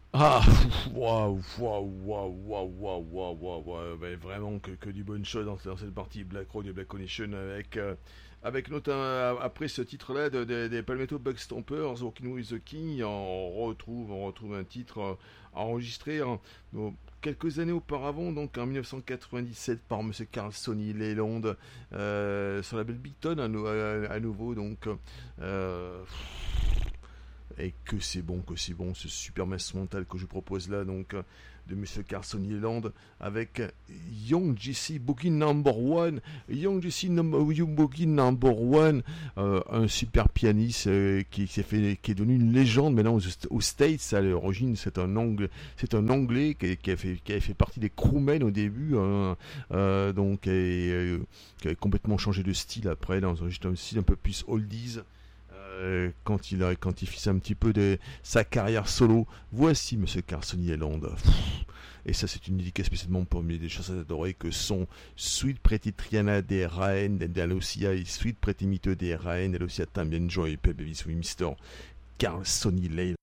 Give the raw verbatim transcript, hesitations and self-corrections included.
Ah, waouh, waouh, waouh, waouh, waouh, waouh, waouh, waouh, ben vraiment que, que du bonne chose dans, dans cette partie Black Road et Black Connection avec, euh, avec notamment après ce titre-là de, de- des Palmetto Bug Stompers, Walking with the King, on retrouve, on retrouve un titre euh, enregistré en- bon, quelques années auparavant, donc en mille neuf cent quatre-vingt-dix-sept par Monsieur Carl Sonny Leland euh, sur la belle Big Ton à, nou- à- à nouveau, donc euh, et que c'est bon, que c'est bon, ce superbe instrumental que je propose là, donc euh, de Monsieur Carson Yeland avec Young J C Boogie Number One, Young J C number, Boogie Number One, euh, un super pianiste euh, qui, qui, fait, qui est devenu une légende maintenant aux, aux States. À l'origine, c'est un anglais, c'est un anglais qui, qui, a fait, qui avait fait partie des crewmen au début, hein, euh, donc et, euh, qui a complètement changé de style après dans un, un style un peu plus oldies. Euh, quand il a quand il fit un petit peu de sa carrière solo. Voici Monsieur Carson Yeland. Et ça, c'est une dédicace spécialement pour mes des chansons adorées que sont Sweet Pretty Triana des Raen, d'Alosia et Sweet Pretty Miteux des Raen, d'Alosia Tambien Joy, Baby Sweet Mister Carl Sonny Leyland.